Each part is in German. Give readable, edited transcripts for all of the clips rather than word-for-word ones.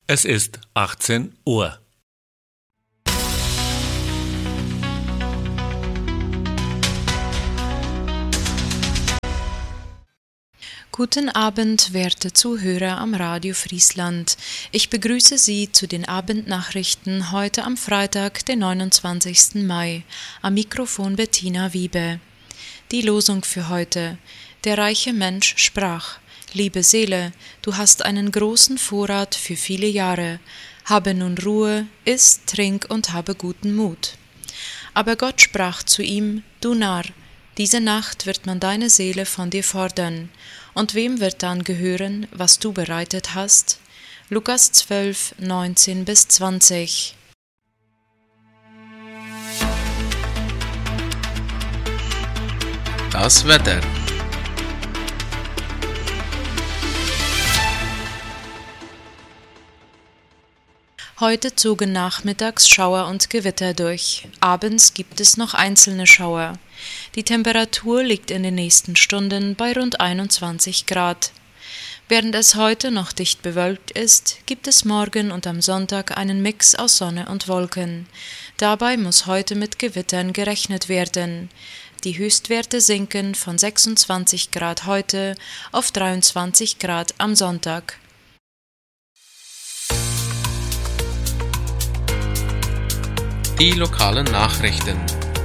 Es ist 18 Uhr. Guten Abend, werte Zuhörer am Radio Friesland. Ich begrüße Sie zu den Abendnachrichten heute am Freitag, den 29. Mai. Am Mikrofon Bettina Wiebe. Die Losung für heute. Der reiche Mensch sprach: Liebe Seele, du hast einen großen Vorrat für viele Jahre. Habe nun Ruhe, iss, trink und habe guten Mut. Aber Gott sprach zu ihm: Du Narr, diese Nacht wird man deine Seele von dir fordern. Und wem wird dann gehören, was du bereitet hast? Lukas 12, 19-20. Das Wetter. Heute zogen nachmittags Schauer und Gewitter durch. Abends gibt es noch einzelne Schauer. Die Temperatur liegt in den nächsten Stunden bei rund 21 Grad. Während es heute noch dicht bewölkt ist, gibt es morgen und am Sonntag einen Mix aus Sonne und Wolken. Dabei muss heute mit Gewittern gerechnet werden. Die Höchstwerte sinken von 26 Grad heute auf 23 Grad am Sonntag. Die lokalen Nachrichten.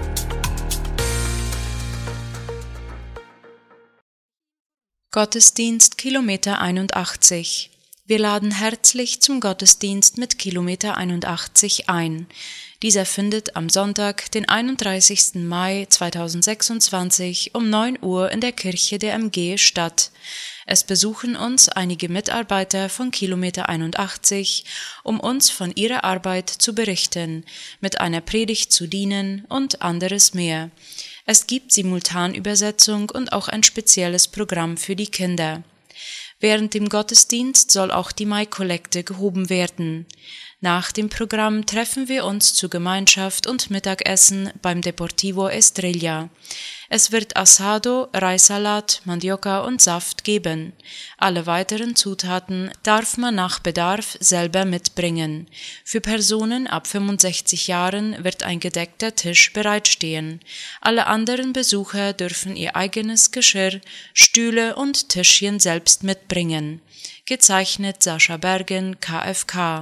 Gottesdienst Kilometer 81. Wir laden herzlich zum Gottesdienst mit Kilometer 81 ein. Dieser findet am Sonntag, den 31. Mai 2026 um 9 Uhr in der Kirche der MG statt. Es besuchen uns einige Mitarbeiter von Kilometer 81, um uns von ihrer Arbeit zu berichten, mit einer Predigt zu dienen und anderes mehr. Es gibt Simultanübersetzung und auch ein spezielles Programm für die Kinder. Während dem Gottesdienst soll auch die Mai-Kollekte gehoben werden. Nach dem Programm treffen wir uns zur Gemeinschaft und Mittagessen beim Deportivo Estrella. Es wird Asado, Reissalat, Mandioca und Saft geben. Alle weiteren Zutaten darf man nach Bedarf selber mitbringen. Für Personen ab 65 Jahren wird ein gedeckter Tisch bereitstehen. Alle anderen Besucher dürfen ihr eigenes Geschirr, Stühle und Tischchen selbst mitbringen. Gezeichnet Sascha Bergen, KFK.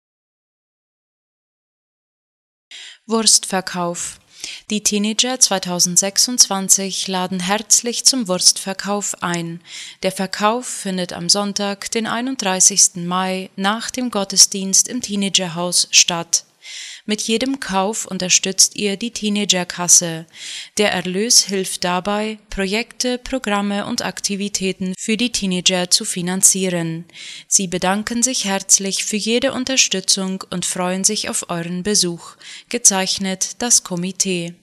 Wurstverkauf. Die Teenager 2026 laden herzlich zum Wurstverkauf ein. Der Verkauf findet am Sonntag, den 31. Mai, nach dem Gottesdienst im Teenagerhaus statt. Mit jedem Kauf unterstützt ihr die Teenagerkasse. Der Erlös hilft dabei, Projekte, Programme und Aktivitäten für die Teenager zu finanzieren. Sie bedanken sich herzlich für jede Unterstützung und freuen sich auf euren Besuch. Gezeichnet das Komitee.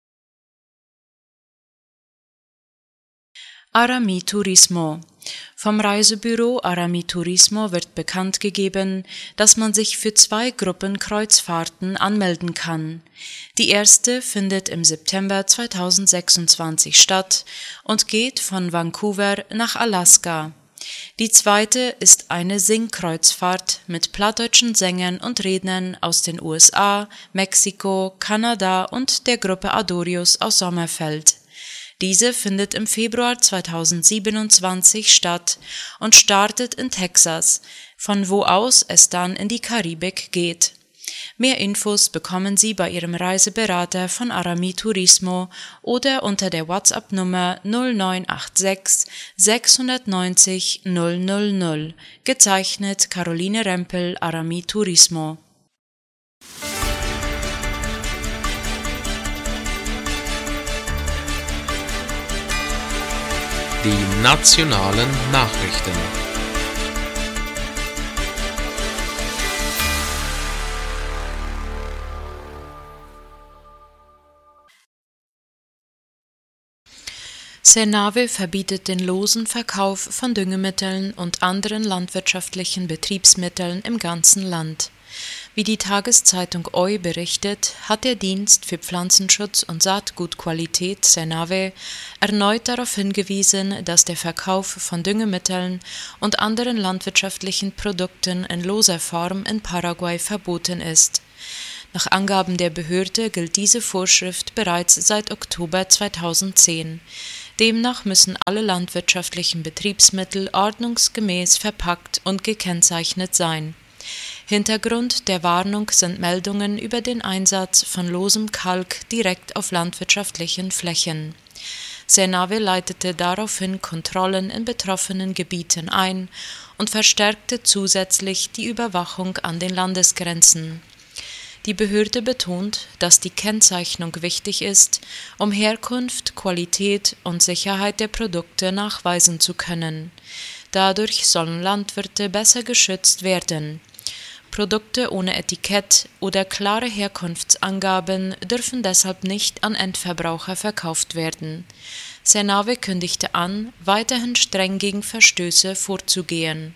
Arami Turismo. Vom Reisebüro Arami Turismo wird bekannt gegeben, dass man sich für 2 Gruppen Kreuzfahrten anmelden kann. Die erste findet im September 2026 statt und geht von Vancouver nach Alaska. Die zweite ist eine Singkreuzfahrt mit plattdeutschen Sängern und Rednern aus den USA, Mexiko, Kanada und der Gruppe Adorius aus Sommerfeld. Diese findet im Februar 2027 statt und startet in Texas, von wo aus es dann in die Karibik geht. Mehr Infos bekommen Sie bei Ihrem Reiseberater von Arami Turismo oder unter der WhatsApp-Nummer 0986 690 000, gezeichnet Caroline Rempel, Arami Turismo. Die nationalen Nachrichten. Senave verbietet den losen Verkauf von Düngemitteln und anderen landwirtschaftlichen Betriebsmitteln im ganzen Land. Wie die Tageszeitung OI berichtet, hat der Dienst für Pflanzenschutz und Saatgutqualität Senave erneut darauf hingewiesen, dass der Verkauf von Düngemitteln und anderen landwirtschaftlichen Produkten in loser Form in Paraguay verboten ist. Nach Angaben der Behörde gilt diese Vorschrift bereits seit Oktober 2010. Demnach müssen alle landwirtschaftlichen Betriebsmittel ordnungsgemäß verpackt und gekennzeichnet sein. Hintergrund der Warnung sind Meldungen über den Einsatz von losem Kalk direkt auf landwirtschaftlichen Flächen. Senave leitete daraufhin Kontrollen in betroffenen Gebieten ein und verstärkte zusätzlich die Überwachung an den Landesgrenzen. Die Behörde betont, dass die Kennzeichnung wichtig ist, um Herkunft, Qualität und Sicherheit der Produkte nachweisen zu können. Dadurch sollen Landwirte besser geschützt werden. Produkte ohne Etikett oder klare Herkunftsangaben dürfen deshalb nicht an Endverbraucher verkauft werden. Senave kündigte an, weiterhin streng gegen Verstöße vorzugehen.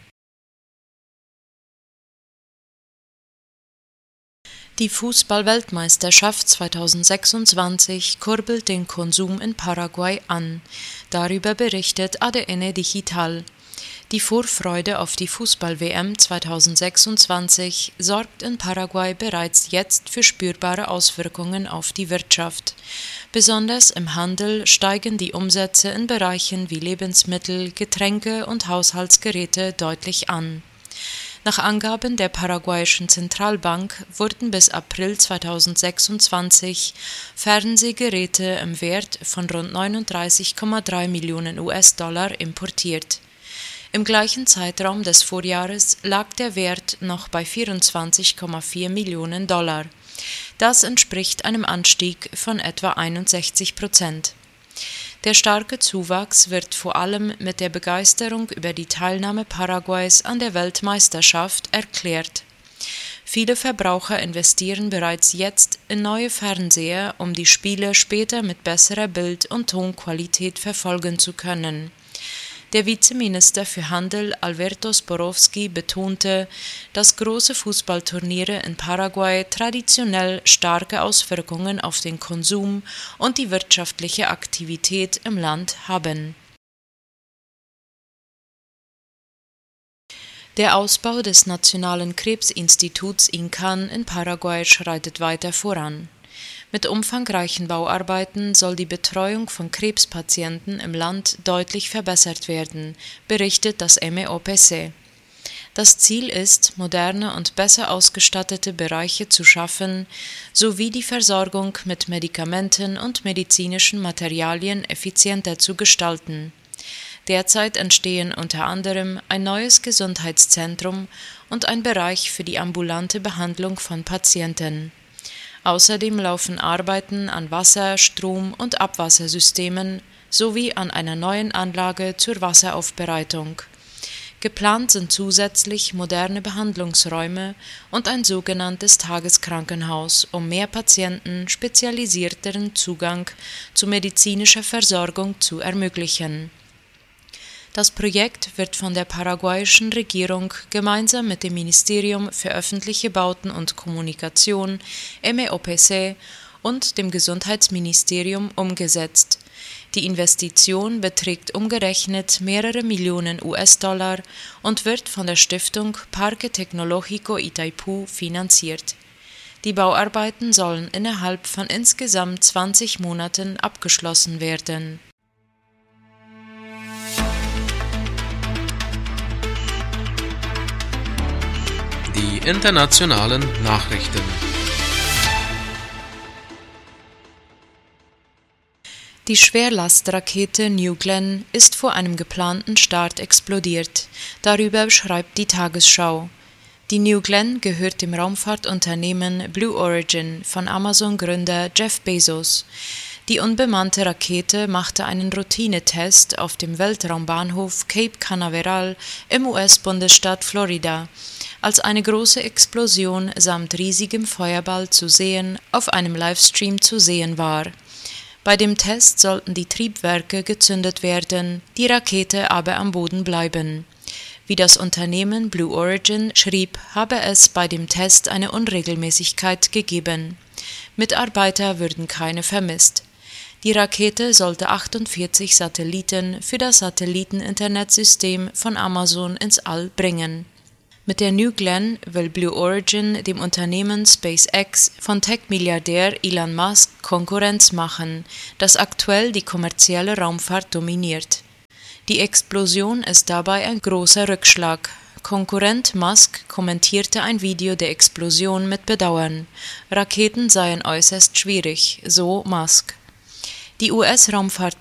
Die Fußball-Weltmeisterschaft 2026 kurbelt den Konsum in Paraguay an. Darüber berichtet ADN Digital. Die Vorfreude auf die Fußball-WM 2026 sorgt in Paraguay bereits jetzt für spürbare Auswirkungen auf die Wirtschaft. Besonders im Handel steigen die Umsätze in Bereichen wie Lebensmittel, Getränke und Haushaltsgeräte deutlich an. Nach Angaben der paraguayischen Zentralbank wurden bis April 2026 Fernsehgeräte im Wert von rund 39,3 Millionen US-Dollar importiert. Im gleichen Zeitraum des Vorjahres lag der Wert noch bei 24,4 Millionen Dollar. Das entspricht einem Anstieg von etwa 61%. Der starke Zuwachs wird vor allem mit der Begeisterung über die Teilnahme Paraguays an der Weltmeisterschaft erklärt. Viele Verbraucher investieren bereits jetzt in neue Fernseher, um die Spiele später mit besserer Bild- und Tonqualität verfolgen zu können. Der Vizeminister für Handel Alberto Sporowski betonte, dass große Fußballturniere in Paraguay traditionell starke Auswirkungen auf den Konsum und die wirtschaftliche Aktivität im Land haben. Der Ausbau des Nationalen Krebsinstituts INCAN in Paraguay schreitet weiter voran. Mit umfangreichen Bauarbeiten soll die Betreuung von Krebspatienten im Land deutlich verbessert werden, berichtet das MEOPC. Das Ziel ist, moderne und besser ausgestattete Bereiche zu schaffen, sowie die Versorgung mit Medikamenten und medizinischen Materialien effizienter zu gestalten. Derzeit entstehen unter anderem ein neues Gesundheitszentrum und ein Bereich für die ambulante Behandlung von Patienten. Außerdem laufen Arbeiten an Wasser-, Strom- und Abwassersystemen sowie an einer neuen Anlage zur Wasseraufbereitung. Geplant sind zusätzlich moderne Behandlungsräume und ein sogenanntes Tageskrankenhaus, um mehr Patienten spezialisierteren Zugang zu medizinischer Versorgung zu ermöglichen. Das Projekt wird von der paraguayischen Regierung gemeinsam mit dem Ministerium für öffentliche Bauten und Kommunikation MEOPC und dem Gesundheitsministerium umgesetzt. Die Investition beträgt umgerechnet mehrere Millionen US-Dollar und wird von der Stiftung Parque Tecnológico Itaipú finanziert. Die Bauarbeiten sollen innerhalb von insgesamt 20 Monaten abgeschlossen werden. Die internationalen Nachrichten. Die Schwerlastrakete New Glenn ist vor einem geplanten Start explodiert. Darüber schreibt die Tagesschau. Die New Glenn gehört dem Raumfahrtunternehmen Blue Origin von Amazon-Gründer Jeff Bezos. Die unbemannte Rakete machte einen Routinetest auf dem Weltraumbahnhof Cape Canaveral im US-Bundesstaat Florida, als eine große Explosion samt riesigem Feuerball zu sehen auf einem Livestream zu sehen war. Bei dem Test sollten die Triebwerke gezündet werden, die Rakete aber am Boden bleiben. Wie das Unternehmen Blue Origin schrieb, habe es bei dem Test eine Unregelmäßigkeit gegeben. Mitarbeiter würden keine vermisst. Die Rakete sollte 48 Satelliten für das Satelliten-Internetsystem von Amazon ins All bringen. Mit der New Glenn will Blue Origin dem Unternehmen SpaceX von Tech-Milliardär Elon Musk Konkurrenz machen, das aktuell die kommerzielle Raumfahrt dominiert. Die Explosion ist dabei ein großer Rückschlag. Konkurrent Musk kommentierte ein Video der Explosion mit Bedauern. Raketen seien äußerst schwierig, so Musk. Die US-Raumfahrt